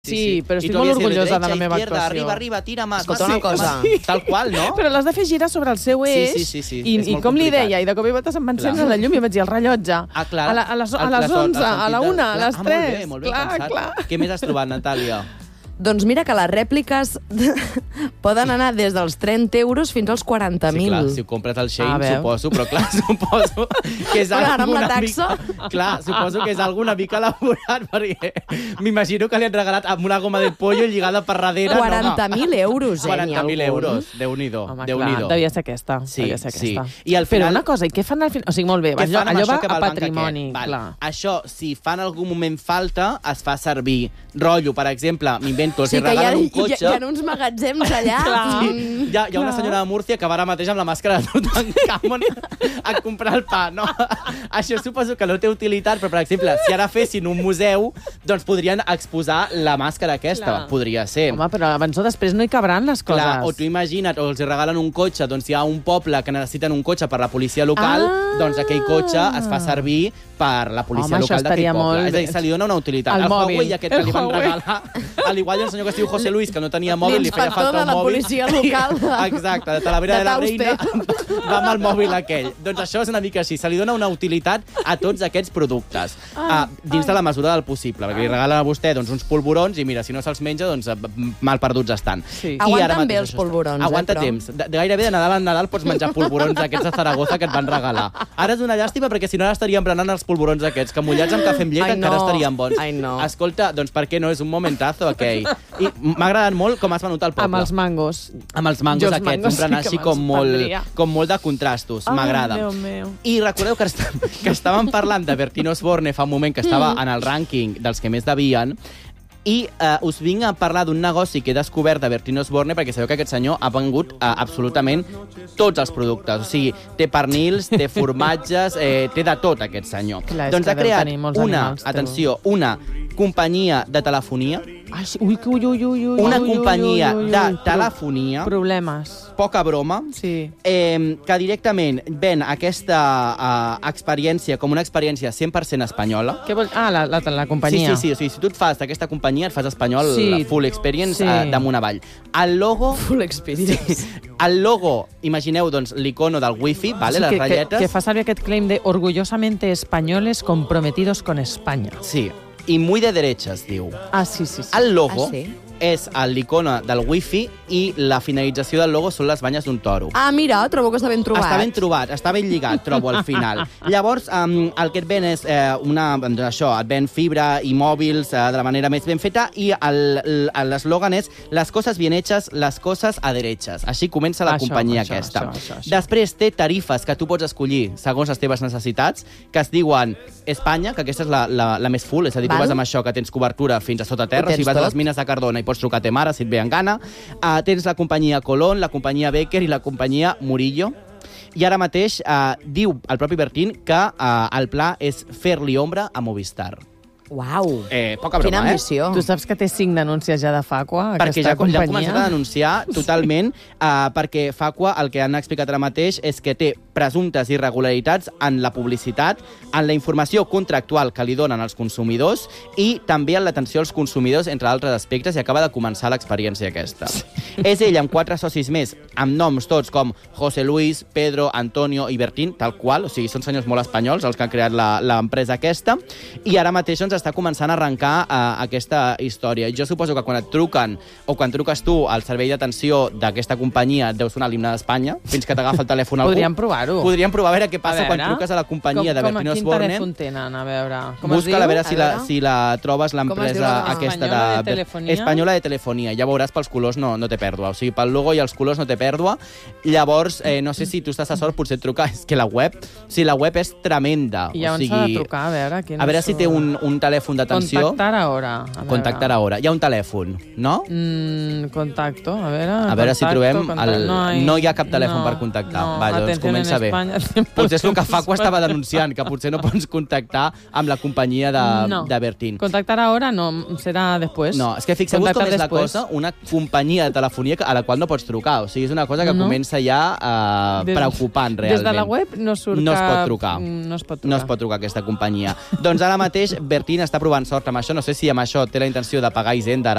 Sí, però estic molt orgullosa de la meva actuació. Arriba, tira más. Escolta una cosa. Tal qual, no? Però l'has de fer girar sobre el seu eix. Sí. I com li deia, i de cop i volta se'm va encendre la llum i vaig dir el rellotge. Ah, clar. A les 11, a la 1, a les 3. Molt bé pensat. Què més has trobat, Natàlia? Doncs mira que les rèpliques poden anar des dels 30 euros fins als 40.000. Sí, clar, si ho compres al Shein, suposo, però clar, suposo que és alguna mica... Clar, suposo que és alguna mica elaborat, perquè m'imagino que li han regalat amb una goma de pollo lligada per darrere. 40.000 euros, 40.000 euros, Déu-n'hi-do. Home, clar, devia ser aquesta. Sí. I al final... Però una cosa, i què fan al final? O sigui, molt bé, allò va a patrimoni. Això, si fan en algun moment falta, es fa servir rotllo, per exemple, m'invento, els regalen un cotxe... Hi ha uns magatzems allà. Sí, hi ha una senyora de Múrcia que va ara mateix amb la màscara de Tutankamon a comprar el pa, no? Això suposo que no té utilitat, però, per exemple, si ara fessin un museu, doncs podrien exposar la màscara aquesta. Podria ser. Home, però abans o després no hi cabran les coses. Clar, o tu imagina't, o els regalen un cotxe, doncs hi ha un poble que necessiten un cotxe per la policia local, doncs aquell cotxe es fa servir per la policia local d'aquell poble. És a dir, se li dona una utilitat. El Huawei aquest que li van regalar, al igual hi ha un senyor que es diu José Luis, que no tenia mòbil, li feia falta un mòbil. L'inspector de la policia local. Exacte, de Talavera de la Reina, va amb el mòbil aquell. Doncs això és una mica així, se li dona una utilitat a tots aquests productes, dins de la mesura del possible, perquè li regalen a vostè uns polvorons i mira, si no se'ls menja, doncs mal perduts estan. Aguanten bé els polvorons, aguanta temps. Gairebé de Nadal en Nadal pots menjar polvorons d'aquests de Zaragoza que et van regalar. Ara és una llàstima perquè si no ara estaríem berenant els polvorons aquests, que mullats amb cafè amb llet encara estarien bons. Escolta, doncs per què no? És un momentazo aquell. I m'ha agradat molt com has venut al poble. Amb els mangos. Amb els mangos aquests, un berenar així com molt de contrastos. M'agrada. I recordeu que estàvem parlant de Bertín Osborne fa un moment, que estava en el rànquing dels que més devien, i us vinc a parlar d'un negoci que he descobert de Bertín Osborne, perquè sabeu que aquest senyor ha vengut absolutament tots els productes. O sigui, té pernils, té formatges, té de tot aquest senyor. Doncs ha creat una companyia de telefonia. Una companyia de telefonia. Problemes. Poca broma. Que directament ven aquesta experiència com una experiència 100% espanyola. Què vol? La companyia. Sí. O sigui, si tu et fas d'aquesta companyia, et fas espanyol, full experience, damunt avall. El logo... Full experience. El logo, imagineu, doncs, l'icono del wifi, les ratlletes... Que fa servir aquest claim de orgullosamente españoles comprometidos con España. Sí. I muy de derechas, diu. Sí. El logo és l'icono del wifi i la finalització del logo són les banyes d'un toro. Mira, trobo que està ben trobat. Està ben trobat, està ben lligat, trobo, al final. Llavors, el que et ven és et ven fibra i mòbils de la manera més ben feta, i l'eslògan és les coses bien hechas, les coses a derechas. Així comença la companyia aquesta. Després té tarifes que tu pots escollir segons les teves necessitats, que es diuen Espanya, que aquesta és la més full, és a dir, tu vas amb això, que tens cobertura fins a sota terra, si vas a les mines de Cardona i pots trucar a te mare si et ve en gana. Tens la companyia Colón, la companyia Becker i la companyia Murillo. I ara mateix diu el propi Bertín que el pla és fer-li ombra a Movistar. Uau, poca broma, quina ambició. Tu saps que té 5 denúncies ja de Facua, aquesta companyia? Perquè ja han començat a denunciar totalment, perquè Facua el que han explicat ara mateix és que té presumptes irregularitats en la publicitat, en la informació contractual que li donen als consumidors i també en l'atenció als consumidors, entre altres aspectes, i acaba de començar l'experiència aquesta. És ell amb 4 socis més, amb noms tots com José Luis, Pedro, Antonio i Bertín, tal qual, o sigui, són senyors molt espanyols els que han creat l'empresa aquesta, i ara mateix està començant a arrencar aquesta història. Jo suposo que quan et truquen, o quan truques tu al servei d'atenció d'aquesta companyia, et deu sonar l'himne d'Espanya, fins que t'agafa el telèfon algú. Podríem provar-ho. Podríem provar a veure què passa quan truques a la companyia de Bertín Osborne. Quin telèfon tenen? A veure. Busca-la, a veure si la trobes, l'empresa aquesta de Espanyola de Telefonia. Ja veuràs, pels colors no té pèrdua. O sigui, pel logo i els colors no té pèrdua. Llavors, no sé si tu estàs a sort, potser et trucar. És que la web és tremenda. I on s'ha de trucar? A veure si té un telèfon d'atenció. Contactar ahora. Hi ha un telèfon, no? Contacto, a veure... A veure si trobem... No hi ha cap telèfon per contactar. Atenció en saber. Potser és el que Facua estava denunciant, que potser no pots contactar amb la companyia de Bertín. Contactar ara no, serà després. No, és que fixeu-vos com és la cosa, una companyia de telefonia a la qual no pots trucar. O sigui, és una cosa que comença ja preocupant, realment. Des de la web no surt no es pot trucar. No es pot trucar. No es pot trucar aquesta companyia. Doncs ara mateix Bertín està provant sort amb això. No sé si amb això té la intenció de pagar Hisenda